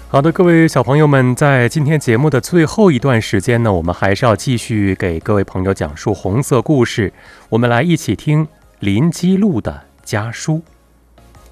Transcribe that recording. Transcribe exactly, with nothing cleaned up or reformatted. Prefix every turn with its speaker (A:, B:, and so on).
A: 好的，各位小朋友们，在今天节目的最后一段时间呢，我们还是要继续给各位朋友讲述红色故事。我们来一起听林基路的家书。